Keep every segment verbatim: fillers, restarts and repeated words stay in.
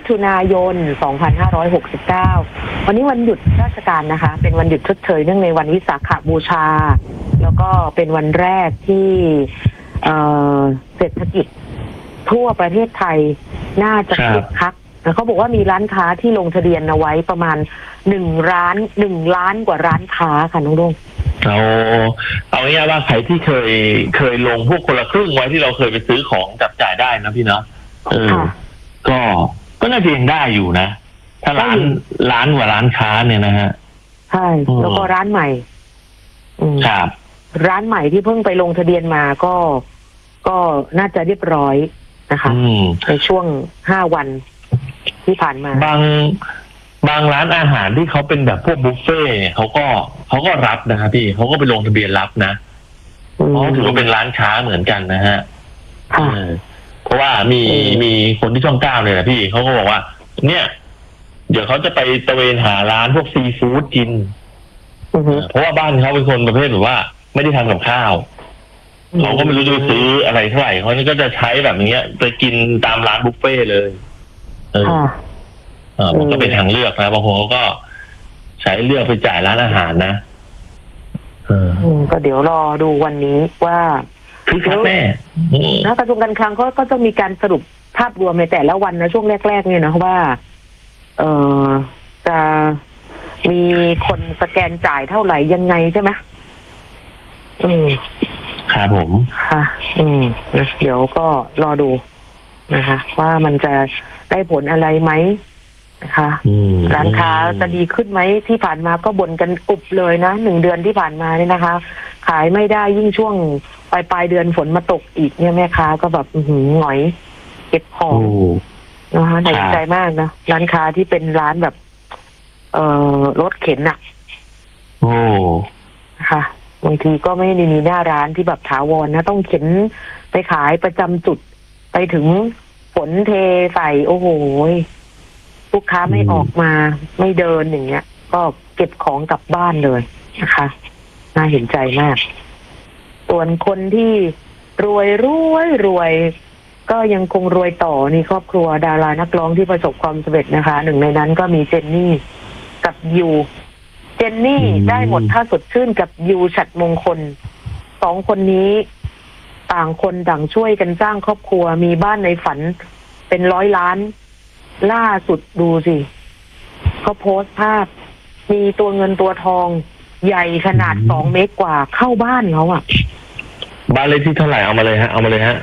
ถุนายนสองพันห้าร้อยหกสิบเก้าวันนี้วันหยุดราชการนะคะเป็นวันหยุดชดเชยเนื่องในวันวิสาขบูชาแล้วก็เป็นวันแรกที่เศรษฐกิจทั่วประเทศไทยน่าจะคึกคักเขาบอกว่ามีร้านค้าที่ลงทะเบียนเอาไว้ประมาณหนึ่งร้านหนึ่งล้านกว่าร้านค้าค่ะน้องรุ่งเอาเอาง่ายๆว่าใครที่เคยเคยลงพวกคนละครึ่งไว้ที่เราเคยไปซื้อของจับจ่ายได้นะพี่เนาะเออก็ก็น่าจะยังได้อยู่นะถ้าร้านร้านกว่าร้านค้าเนี่ยนะฮะใช่แล้วก็ร้านใหม่ครับร้านใหม่ที่เพิ่งไปลงทะเบียนมาก็ก็น่าจะเรียบร้อยนะคะในช่วงห้าวันที่ผ่านมาบางบางร้านอาหารที่เขาเป็นแบบพวกบุฟเฟ่เนี่ยเขาก็เขาก็รับนะครับพี่เขาก็ไปลงทะเบียนรับนะเพราะถือว่าเป็นร้านค้าเหมือนกันนะฮะเพราะว่ามีมีคนที่ช่องเก้าเลยนะพี่เขาก็บอกว่าเนี่ยเดี๋ยวเขาจะไปตะเวนหาร้านพวกซีฟู้ดกินเพราะว่าบ้านเขาเป็นคนประเภทแบบว่าไม่ได้ทำกับข้าวเขาก็ไม่รู้จะซื้ออะไรเท่าไหร่เขาก็จะใช้แบบนี้ไปกินตามร้านบุฟเฟ่เลยเออเออมันก็เป็นทางเลือกนะบางคนเขาก็ใช้เลือกไปจ่ายร้านอาหารนะเออก็เดี๋ยวรอดูวันนี้ว่าคือครับแม่นะกระทรวงการคลังก็ก็จะมีการสรุปภาพรวมในแต่ละวันนะช่วงแรกๆเนี่ยนะว่าเออจะมีคนสแกนจ่ายเท่าไหร่ยังไงใช่ไหมอืมครับผมค่ะอืมเดี๋ยวก็รอดูนะคะว่ามันจะได้ผลอะไรไหมนะคะร้านค้าจะดีขึ้นไหมที่ผ่านมาก็บ่นกันอุบเลยนะหนึ่งเดือนที่ผ่านมาเนี่ยนะคะขายไม่ได้ยิ่งช่วงปลายปลายเดือนฝนมาตกอีกเนี่ยแม่ค้าก็แบบหืมหงอยเก็บของนะคะหนักใจมากนะร้านค้าที่เป็นร้านแบบเอ่อรถเข็นน่ะโอ้ค่ะบางทีก็ไม่ได้มีหน้าร้านที่แบบถาวรนะต้องเข็นไปขายประจำจุดไปถึงฝนเทใส่โอ้โหลูกค้าไม่ออกมาไม่เดินอย่างเงี้ยก็เก็บของกลับบ้านเลยนะคะน่าเห็นใจมากส่วนคนที่รวยรวยรวยก็ยังคงรวยต่อนี่ครอบครัวดารานักร้องที่ประสบความสำเร็จนะคะหนึ่งในนั้นก็มีเจนนี่กับยูเจนนี่ได้หมดท่าสดชื่นกับยูฉัตรมงคลสองคนนี้ต่างคนต่างช่วยกันสร้างครอบครัวมีบ้านในฝันเป็นร้อยล้านล่าสุดดูสิเขาโพสต์ภาพมีตัวเงินตัวทองใหญ่ขนาดสองเมตรกว่าเข้าบ้านเขาอ่ะบ้านเลขที่เท่าไหร่เอามาเลยฮะเอามาเลยฮะ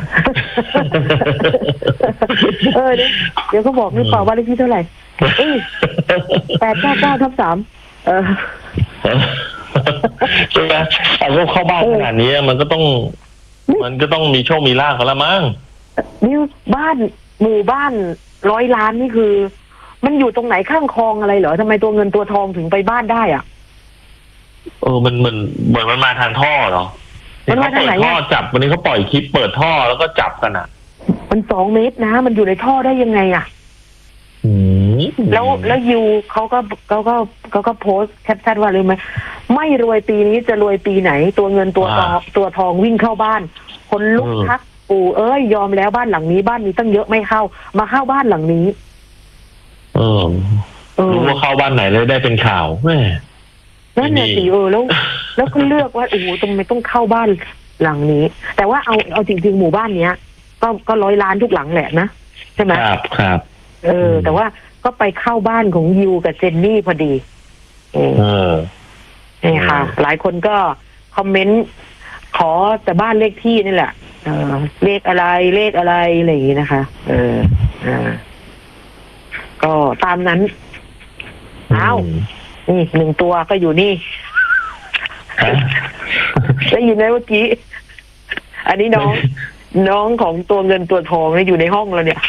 เออเดี๋ยวเขาบอกนี่เปล่าบ้านเลขที่เท่าไหร่เอ้ยแปดเก้าเก้าทับสามเออใช่ไหมเอาพวกเข้าบ้านขนาดนี้มันก็ต้องมันก็ต้องมีโชคมีลาภเขาละมั้งนี่บ้านหมู่บ้านร้อยล้านนี่คือมันอยู่ตรงไหนข้างคลองอะไรเหรอทำไมตัวเงินตัวทองถึงไปบ้านได้อ่ะเออมันมันเหมือนมันมาทางท่อเหรอมันมาทางไหนท่อจับวันนี้เขาปล่อยคลิปเปิดท่อแล้วก็จับกันอ่ะมันสองเมตรนะมันอยู่ในท่อได้ยังไงอ่ะแล้วแล้วยูเขาก็เขาก็เขาก็โพสต์แคปชั่นว่าเลยไหมไม่รวยปีนี้จะรวยปีไหนตัวเงินตัวทองตัวทองวิ่งเข้าบ้านคนลุกทักปู่เอ้ยยอมแล้วบ้านหลังนี้บ้านนี้ตั้งเยอะไม่เข้ามาเข้าบ้านหลังนี้เออรู้ว่าเข้าบ้านไหนเลยได้เป็นข่าวแม่นั่นแหละสิเออแล้วแล้วก็เลือกว่าโอ้โหทำไมต้องเข้าบ้านหลังนี้แต่ว่าเอาเอาจริงๆหมู่บ้านเนี้ยก็ก็ร้อยล้านทุกหลังแหละนะใช่ไหมครับครับเออแต่ว่าก็ไปเข้าบ้านของยูกับเจนนี่พอดีเออนี่ค่ะหลายคนก็คอมเมนต์ขอแต่บ้านเลขที่นี่แหละเออเลขอะไรเลขอะไรอะไรอย่างนี้นะคะเอออ่าก็ตามนั้นอ้าวนี่หนึ่งตัวก็อยู่นี่ได้ยินไหมเมื่อกี้อันนี้น้องน้องของตัวเงินตัวทองนี่อยู่ในห้องเราเนี่ย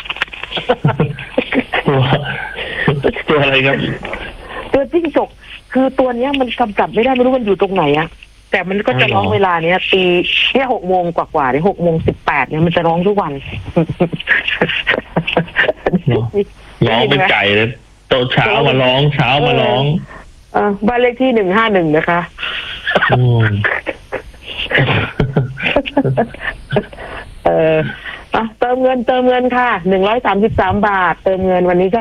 ตัวอะไรครับตัวจิ้งจกคือตัวเนี้ยมันกำกับไม่ได้ไม่รู้มันอยู่ตรงไหนอะแต่มันก็จะร้องเวลาเนี้ยตีเนี่ยหกโมงกว่าๆเนี่ยหกโมงสิบแปดเนี่ยมันจะร้องทุกวันร้องเป็นไก่เลยโตเช้ามาร้องเช้ามาร้องเออบ้านเลขที่หนึ่งห้าหนึ่งนะคะเออเติมเงินเติมเงินค่ะหนึ่งร้อยสามสิบสามบาทเติมเงินวันนี้ก็